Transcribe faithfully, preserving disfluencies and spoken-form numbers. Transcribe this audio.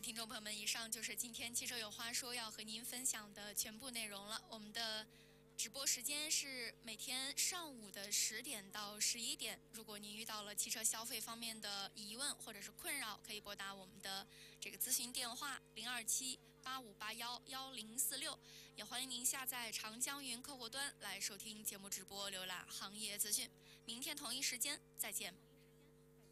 听众朋友们，以上就是今天汽车有话说要和您分享的全部内容了。我们的直播时间是每天上午的十点到十一点。如果您遇到了汽车消费方面的疑问或者是困扰，可以拨打我们的这个咨询电话零二七八五八幺幺零四六，也欢迎您下载长江云客户端来收听节目直播，浏览行业资讯。明天同一时间再见。